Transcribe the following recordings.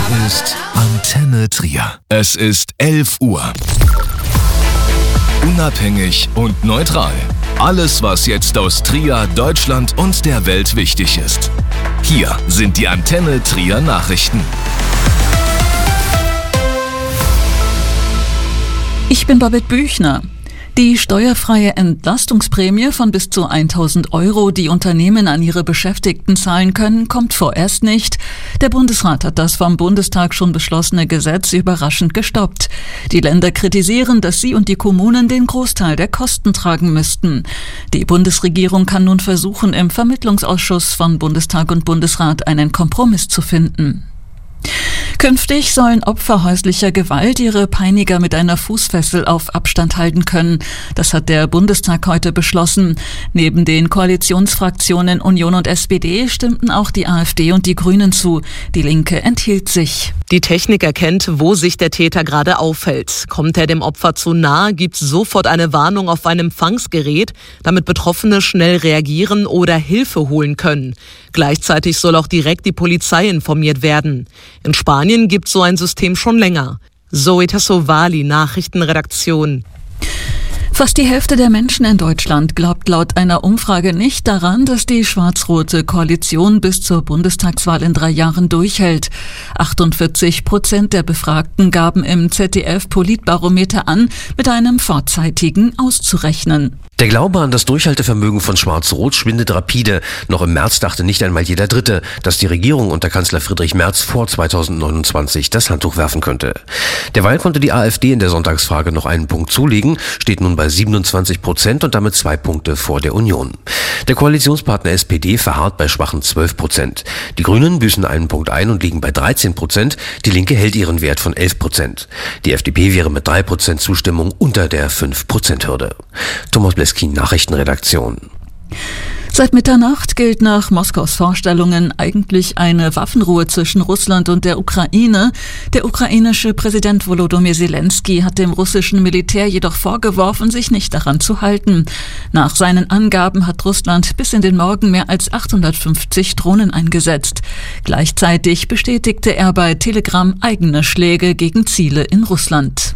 Hier ist Antenne Trier. Es ist 11 Uhr. Unabhängig und neutral. Alles, was jetzt aus Trier, Deutschland und der Welt wichtig ist. Hier sind die Antenne Trier Nachrichten. Ich bin Babette Büchner. Die steuerfreie Entlastungsprämie von bis zu 1.000 €, die Unternehmen an ihre Beschäftigten zahlen können, kommt vorerst nicht. Der Bundesrat hat das vom Bundestag schon beschlossene Gesetz überraschend gestoppt. Die Länder kritisieren, dass sie und die Kommunen den Großteil der Kosten tragen müssten. Die Bundesregierung kann nun versuchen, im Vermittlungsausschuss von Bundestag und Bundesrat einen Kompromiss zu finden. Künftig sollen Opfer häuslicher Gewalt ihre Peiniger mit einer Fußfessel auf Abstand halten können. Das hat der Bundestag heute beschlossen. Neben den Koalitionsfraktionen Union und SPD stimmten auch die AfD und die Grünen zu. Die Linke enthielt sich. Die Technik erkennt, wo sich der Täter gerade aufhält. Kommt er dem Opfer zu nahe, gibt es sofort eine Warnung auf ein Empfangsgerät, damit Betroffene schnell reagieren oder Hilfe holen können. Gleichzeitig soll auch direkt die Polizei informiert werden. In Spanien gibt es so ein System schon länger. Zoe Tassovali, Nachrichtenredaktion. Fast die Hälfte der Menschen in Deutschland glaubt laut einer Umfrage nicht daran, dass die schwarz-rote Koalition bis zur Bundestagswahl in 3 Jahren durchhält. 48% der Befragten gaben im ZDF-Politbarometer an, mit einem vorzeitigen auszurechnen. Der Glaube an das Durchhaltevermögen von Schwarz-Rot schwindet rapide. Noch im März dachte nicht einmal jeder Dritte, dass die Regierung unter Kanzler Friedrich Merz vor 2029 das Handtuch werfen könnte. Derweil konnte die AfD in der Sonntagsfrage noch einen Punkt zulegen, steht nun bei 27% und damit 2 Punkte vor der Union. Der Koalitionspartner SPD verharrt bei schwachen 12%. Die Grünen büßen einen Punkt ein und liegen bei 13%. Die Linke hält ihren Wert von 11%. Die FDP wäre mit 3% Zustimmung unter der 5%-Hürde. Thomas Bleskin, Nachrichtenredaktion. Seit Mitternacht gilt nach Moskaus Vorstellungen eigentlich eine Waffenruhe zwischen Russland und der Ukraine. Der ukrainische Präsident Volodymyr Zelensky hat dem russischen Militär jedoch vorgeworfen, sich nicht daran zu halten. Nach seinen Angaben hat Russland bis in den Morgen mehr als 850 Drohnen eingesetzt. Gleichzeitig bestätigte er bei Telegram eigene Schläge gegen Ziele in Russland.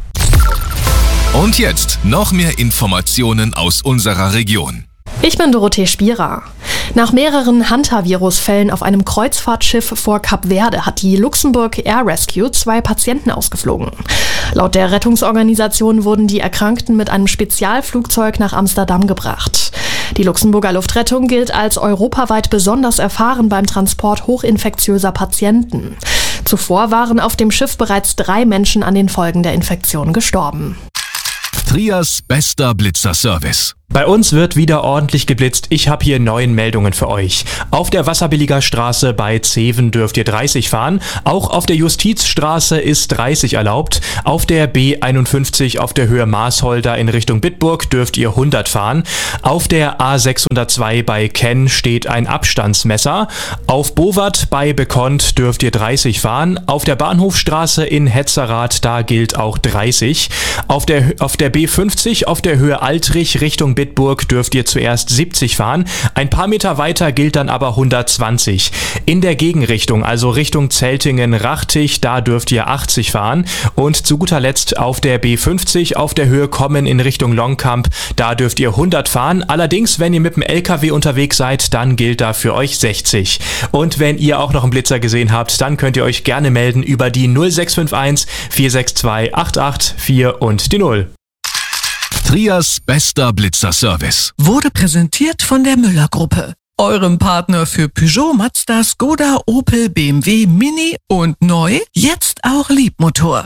Und jetzt noch mehr Informationen aus unserer Region. Ich bin Dorothee Spierer. Nach mehreren Hantavirus-Fällen auf einem Kreuzfahrtschiff vor Kap Verde hat die Luxemburg Air Rescue 2 Patienten ausgeflogen. Laut der Rettungsorganisation wurden die Erkrankten mit einem Spezialflugzeug nach Amsterdam gebracht. Die Luxemburger Luftrettung gilt als europaweit besonders erfahren beim Transport hochinfektiöser Patienten. Zuvor waren auf dem Schiff bereits 3 Menschen an den Folgen der Infektion gestorben. Triers bester Blitzerservice. Bei uns wird wieder ordentlich geblitzt. Ich habe hier 9 Meldungen für euch. Auf der Wasserbilliger Straße bei Zeven dürft ihr 30 fahren. Auch auf der Justizstraße ist 30 erlaubt. Auf der B51 auf der Höhe Maasholder in Richtung Bitburg dürft ihr 100 fahren. Auf der A602 bei Kenn steht ein Abstandsmesser. Auf Bowat bei Bekont dürft ihr 30 fahren. Auf der Bahnhofstraße in Hetzerath, da gilt auch 30. Auf der B50 auf der Höhe Altrich Richtung Bitburg dürft ihr zuerst 70 fahren. Ein paar Meter weiter gilt dann aber 120. In der Gegenrichtung, also Richtung Zeltingen-Rachtich, da dürft ihr 80 fahren. Und zu guter Letzt auf der B50 auf der Höhe Kommen in Richtung Longkamp, da dürft ihr 100 fahren. Allerdings, wenn ihr mit dem LKW unterwegs seid, dann gilt da für euch 60. Und wenn ihr auch noch einen Blitzer gesehen habt, dann könnt ihr euch gerne melden über die 0651 462 884 und die 0. Triers bester Blitzerservice. Wurde präsentiert von der Müller-Gruppe, eurem Partner für Peugeot, Mazda, Skoda, Opel, BMW, Mini und neu, jetzt auch Liebmotor.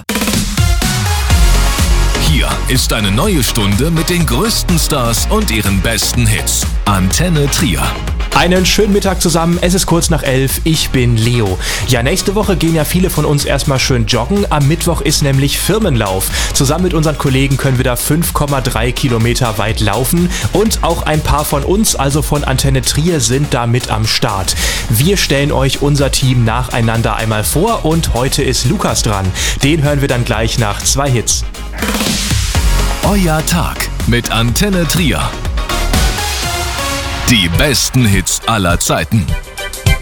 Hier ist eine neue Stunde mit den größten Stars und ihren besten Hits. Antenne Trier. Einen schönen Mittag zusammen, es ist kurz nach 11, ich bin Leo. Ja, nächste Woche gehen ja viele von uns erstmal schön joggen, am Mittwoch ist nämlich Firmenlauf. Zusammen mit unseren Kollegen können wir da 5,3 Kilometer weit laufen und auch ein paar von uns, also von Antenne Trier, sind da mit am Start. Wir stellen euch unser Team nacheinander einmal vor und heute ist Lukas dran. Den hören wir dann gleich nach 2 Hits. Euer Tag mit Antenne Trier. Die besten Hits aller Zeiten.